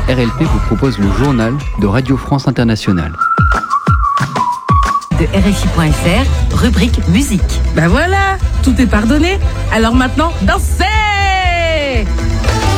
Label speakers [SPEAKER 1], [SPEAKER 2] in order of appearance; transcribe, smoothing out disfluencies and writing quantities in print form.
[SPEAKER 1] RLP vous propose le journal de Radio France Internationale.
[SPEAKER 2] De RFI.fr, rubrique musique.
[SPEAKER 3] Ben voilà, tout est pardonné. Alors maintenant, dansez!